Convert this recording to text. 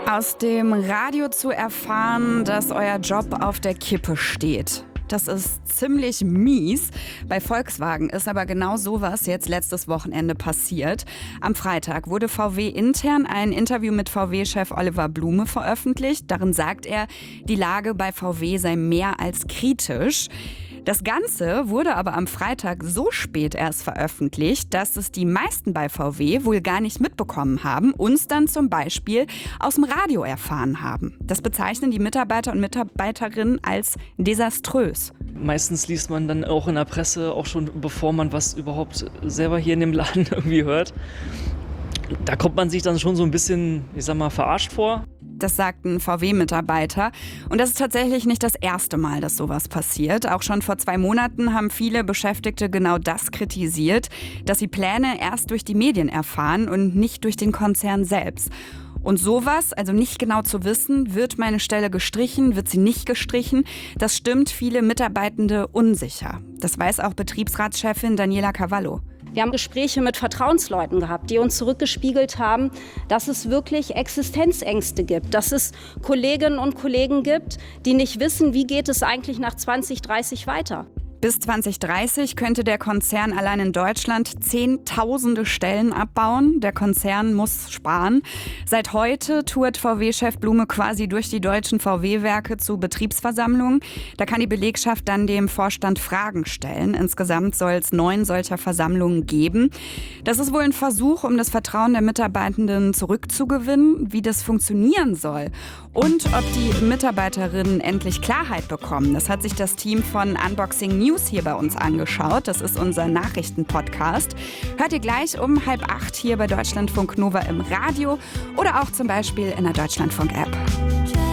Aus dem Radio zu erfahren, dass euer Job auf der Kippe steht. Das ist ziemlich mies. Bei Volkswagen ist aber genau sowas jetzt letztes Wochenende passiert. Am Freitag wurde VW intern ein Interview mit VW-Chef Oliver Blume veröffentlicht. Darin sagt er, die Lage bei VW sei mehr als kritisch. Das Ganze wurde aber am Freitag so spät erst veröffentlicht, dass es die meisten bei VW wohl gar nicht mitbekommen haben, uns dann zum Beispiel aus dem Radio erfahren haben. Das bezeichnen die Mitarbeiter und Mitarbeiterinnen als desaströs. Meistens liest man dann auch in der Presse, auch schon bevor man was überhaupt selber hier in dem Laden irgendwie hört. Da kommt man sich dann schon so ein bisschen, verarscht vor. Das sagt ein VW-Mitarbeiter. Und das ist tatsächlich nicht das erste Mal, dass sowas passiert. Auch schon vor 2 Monaten haben viele Beschäftigte genau das kritisiert, dass sie Pläne erst durch die Medien erfahren und nicht durch den Konzern selbst. Und sowas, also nicht genau zu wissen, wird meine Stelle gestrichen, wird sie nicht gestrichen, das stimmt viele Mitarbeitende unsicher. Das weiß auch Betriebsratschefin Daniela Cavallo. Wir haben Gespräche mit Vertrauensleuten gehabt, die uns zurückgespiegelt haben, dass es wirklich Existenzängste gibt, dass es Kolleginnen und Kollegen gibt, die nicht wissen, wie geht es eigentlich nach 2030 weiter. Bis 2030 könnte der Konzern allein in Deutschland Zehntausende Stellen abbauen. Der Konzern muss sparen. Seit heute tourt VW-Chef Blume quasi durch die deutschen VW-Werke zu Betriebsversammlungen. Da kann die Belegschaft dann dem Vorstand Fragen stellen. Insgesamt soll es 9 solcher Versammlungen geben. Das ist wohl ein Versuch, um das Vertrauen der Mitarbeitenden zurückzugewinnen, wie das funktionieren soll. Und ob die Mitarbeiterinnen endlich Klarheit bekommen. Das hat sich das Team von Unboxing News hier bei uns angeschaut. Das ist unser Nachrichtenpodcast. Hört ihr gleich um 7:30 hier bei Deutschlandfunk Nova im Radio oder auch zum Beispiel in der Deutschlandfunk-App.